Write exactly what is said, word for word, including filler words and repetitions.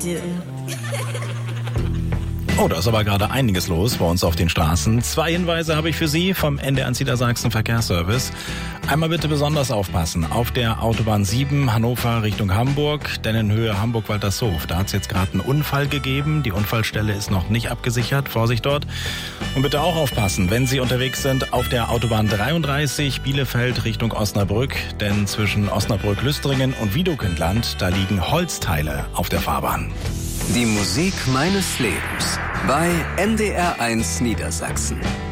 do. Oh, da ist aber gerade einiges los bei uns auf den Straßen. Zwei Hinweise habe ich für Sie vom N D R Niedersachsen Verkehrsservice. Einmal bitte besonders aufpassen. Auf der Autobahn sieben Hannover Richtung Hamburg, denn in Höhe Hamburg-Waltershof. Da hat es jetzt gerade einen Unfall gegeben. Die Unfallstelle ist noch nicht abgesichert. Vorsicht dort. Und bitte auch aufpassen, wenn Sie unterwegs sind auf der Autobahn dreiunddreißig Bielefeld Richtung Osnabrück. Denn zwischen Osnabrück-Lüstringen und Wiedokindland, da liegen Holzteile auf der Fahrbahn. Die Musik meines Lebens bei N D R eins Niedersachsen.